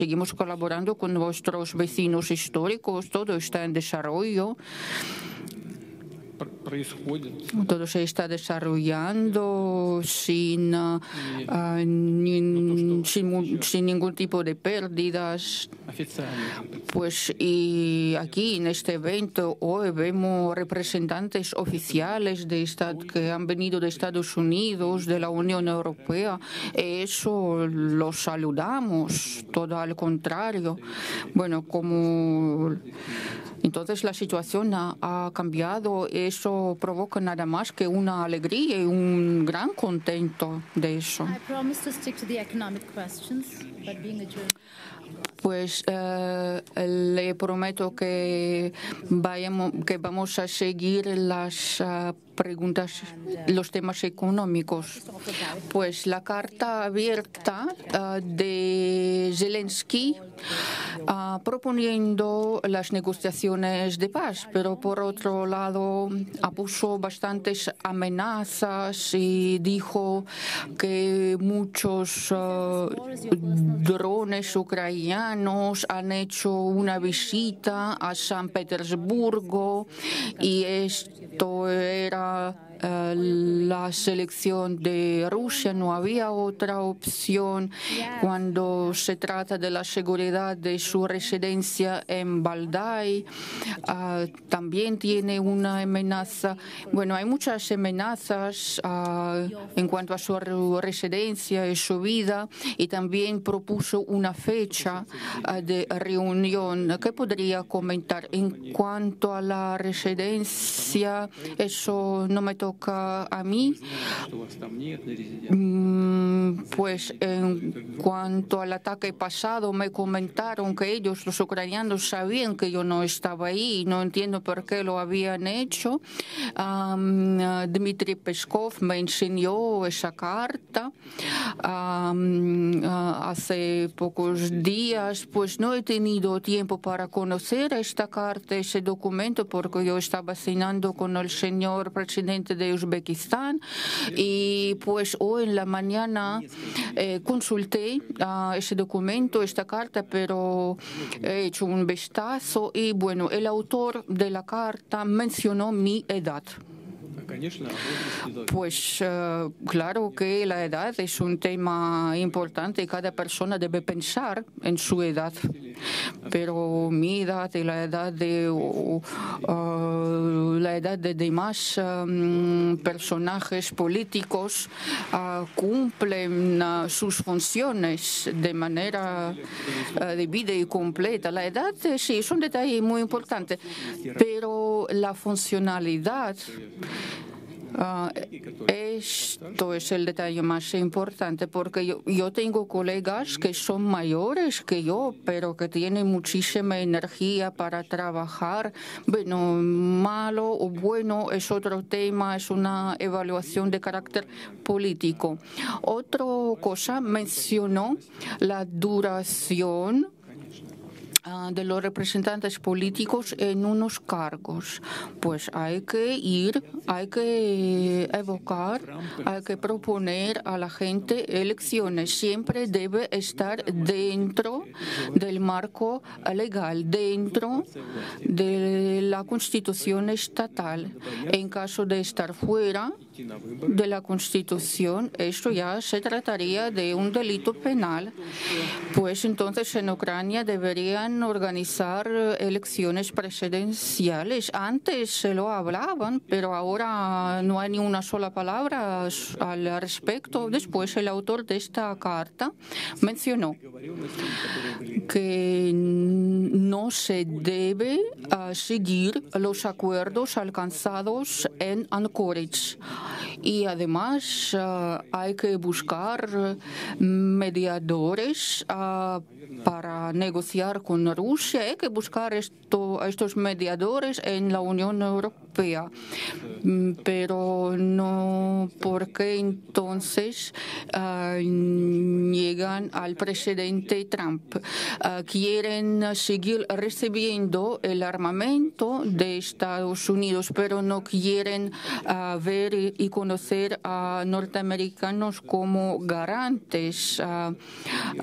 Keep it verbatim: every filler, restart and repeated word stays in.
seguimos colaborando con nuestros vecinos históricos, todo está en desarrollo. Todo se está desarrollando sin, uh, ni, sin, sin ningún tipo de pérdidas. Pues y aquí en este evento hoy vemos representantes oficiales de esta, que han venido de Estados Unidos, de la Unión Europea. Eso lo saludamos, todo al contrario. Bueno, como entonces la situación ha, ha cambiado, eso provoca nada más que una alegría y un gran contento de eso. Pues eh, le prometo que, vayamos, que vamos a seguir las uh, preguntas, los temas económicos. Pues la carta abierta uh, de Zelensky uh, proponiendo las negociaciones de paz, pero por otro lado puso bastantes amenazas y dijo que muchos uh, drones ucranianos han hecho una visita a San Petersburgo y esto era Uh, la selección de Rusia, no había otra opción cuando se trata de la seguridad de su residencia en Valdai. Uh, también tiene una amenaza. Bueno, hay muchas amenazas uh, en cuanto a su residencia y su vida, y también propuso una fecha uh, de reunión. ¿Qué podría comentar? En cuanto a la residencia, eso no me toca a mí. Pues en cuanto al ataque pasado, me comentaron que ellos, los ucranianos, sabían que yo no estaba ahí y no entiendo por qué lo habían hecho. Um, Dmitry Peskov me enseñó esa carta um, uh, hace pocos días. Pues no he tenido tiempo para conocer esta carta, ese documento, porque yo estaba cenando con el señor presidente de Uzbekistán y pues hoy en la mañana eh, consulté uh, ese documento, esta carta, pero he hecho un vistazo y bueno, el autor de la carta mencionó mi edad. Pues uh, claro que la edad es un tema importante y cada persona debe pensar en su edad, pero mi edad y la edad de uh, uh, la edad de demás um, personajes políticos uh, cumplen uh, sus funciones de manera uh, debida y completa. La edad eh, sí es un detalle muy importante, pero la funcionalidad, Uh, esto es el detalle más importante, porque yo, yo tengo colegas que son mayores que yo, pero que tienen muchísima energía para trabajar. Bueno, malo o bueno es otro tema, es una evaluación de carácter político. Otra cosa, mencionó la duración de los representantes políticos en unos cargos. Pues hay que ir, hay que evocar, hay que proponer a la gente elecciones. Siempre debe estar dentro del marco legal, dentro de la Constitución estatal. En caso de estar fuera de la Constitución, esto ya se trataría de un delito penal. Pues entonces en Ucrania deberían organizar elecciones presidenciales. Antes se lo hablaban, pero ahora no hay ni una sola palabra al respecto. Después el autor de esta carta mencionó que no se debe uh, seguir los acuerdos alcanzados en Anchorage. Y además uh, hay que buscar mediadores uh, para negociar con Rusia. Hay que buscar esto, estos mediadores en la Unión Europea. Pero no, porque entonces uh, llegan al presidente Trump. Uh, quieren seguir recibiendo el armamento de Estados Unidos, pero no quieren uh, ver y conocer a norteamericanos como garantes. Uh,